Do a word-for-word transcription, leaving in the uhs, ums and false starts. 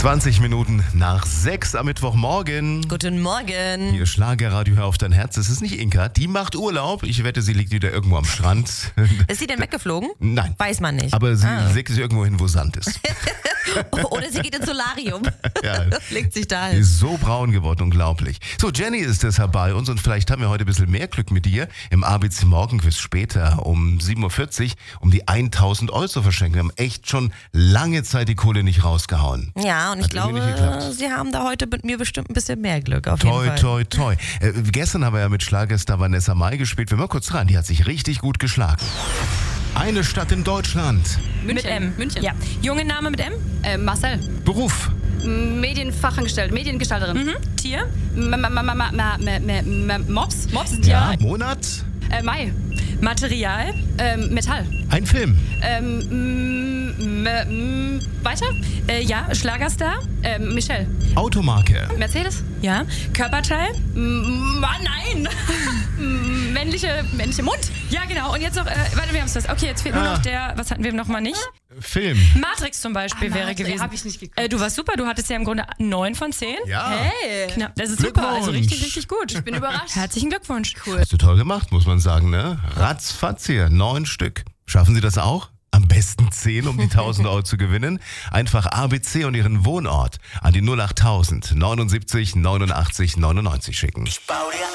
zwanzig Minuten nach sechs am Mittwochmorgen. Guten Morgen. Hier Schlagerradio, hör auf dein Herz. Das ist nicht Inka, die macht Urlaub. Ich wette, sie liegt wieder irgendwo am Strand. Ist sie denn weggeflogen? Nein. Weiß man nicht. Aber sie Ah. legt sich irgendwo hin, wo Sand ist. Oder sie geht ins Solarium. Ja. Legt sich da Die hin. ist so braun geworden, unglaublich. So, Jenny ist deshalb bei uns und vielleicht haben wir heute ein bisschen mehr Glück mit dir im A B C Morgenquiz später um sieben Uhr vierzig, um die tausend Euro zu verschenken. Wir haben echt schon lange Zeit die Kohle nicht rausgehauen. Ja, und ich Hat irgendwie nicht glaube, geklappt. sie haben da heute mit mir bestimmt ein bisschen mehr Glück. Auf Toi, jeden Fall. toi, toi. Äh, gestern haben wir ja mit Schlagerstar Vanessa Mai gespielt. Wir mal kurz rein, die hat sich richtig gut geschlagen. Eine Stadt in Deutschland. München. Mit M. München. Ja. Junge Name mit M? Äh, Marcel. Beruf. Medienfachangestellte, Mediengestalterin. Mhm. Tier? M- m- m- m- m- m- m- m- Mops. Mops ist ja. Monat. Äh, Mai. Material? Ähm, Metall. Ein Film. Ähm, m- m- m- weiter? Äh, ja. Schlagerstar? Ähm, Michelle. Automarke. Mercedes. Ja. Körperteil? M- Mann, nein! M- männliche, männliche Mund. Ja, genau. Und jetzt noch, äh, warte, wir haben es fast. Okay, jetzt fehlt nur Ah. noch der, was hatten wir noch mal nicht? Film. Matrix zum Beispiel Ah, wäre Matrix, gewesen. hab ich nicht geguckt. Äh, du warst super, du hattest ja im Grunde neun von zehn. Ja. Hey. Knapp. Das ist super, also Glückwunsch. richtig, richtig gut. Ich bin überrascht. Herzlichen Glückwunsch. Cool. Hast du toll gemacht, muss man sagen, ne? Ratzfatz hier, neun Stück. Schaffen Sie das auch? Am besten zehn, um die tausend Euro zu gewinnen. Einfach A B C und Ihren Wohnort an die null acht tausend neunundsiebzig neunundachtzig neunundneunzig schicken.